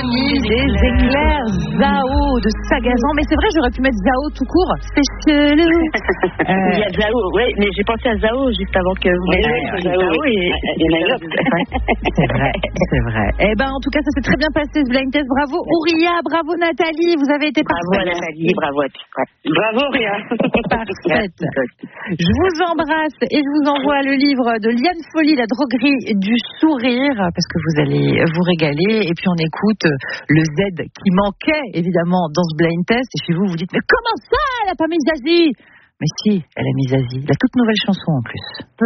symphonie des éclairs Zao de Sagazan. Mais c'est vrai, j'aurais pu mettre Zao tout court. C'est chelou. Il y a Zao, oui, mais j'ai pensé à Zao juste avant que vous m'ayez Zao et c'est vrai. Eh ben, en tout cas, ça s'est très bien passé ce blind test. Bravo Ouria, bravo Nathalie, vous avez été parfaite. Bravo à Nathalie, bravo à tous. Bravo Ouria. Parfaite. Je vous embrasse et je vous envoie le livre de Liane Folly, La droguerie du sourire, parce que vous allez vous régaler. Et puis on écoute le Z qui manquait évidemment dans ce blind test. Et chez vous, vous dites mais comment ça, elle a pas mis Zazie? Mais si, elle a mis Zazie, la toute nouvelle chanson en plus.